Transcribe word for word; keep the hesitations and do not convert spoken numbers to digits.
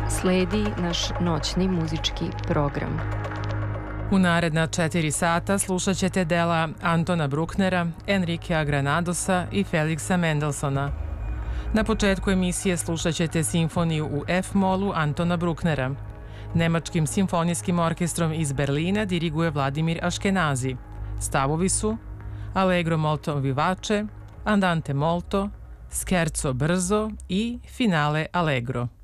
Sledi naš noćni muzički program. U naredna četiri sata slušat ćete dela Antona Brucknera, Enriquea Granadosa i Felixa Mendelssohna. Na početku emisije slušat ćete simfoniju u F-molu Antona Brucknera. Nemačkim simfonijskim orkestrom iz Berlina diriguje Vladimir Aškenazi. Stavovi su Allegro molto vivace, Andante molto, Scherzo brzo i Finale allegro.